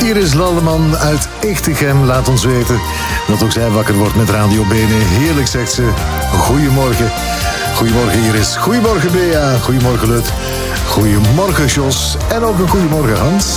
Iris Lalleman uit Echtegem laat ons weten dat ook zij wakker wordt met Radio Bene. Heerlijk, zegt ze. Goedemorgen. Goedemorgen Iris. Goedemorgen Bea. Goedemorgen Lut. Goedemorgen Jos. En ook een goedemorgen Hans.